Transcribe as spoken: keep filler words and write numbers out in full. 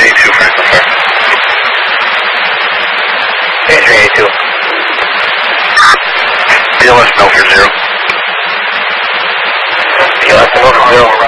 eighty-two, Franklin, sir. three eighty-two. B L S Milford zero. B L S Milford zero.